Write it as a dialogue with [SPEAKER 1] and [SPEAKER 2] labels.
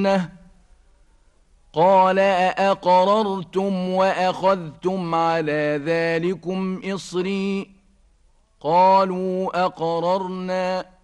[SPEAKER 1] تَتَّخِذُونَهُ قال أأقررتم وأخذتم على ذلكم إصري قالوا أقررنا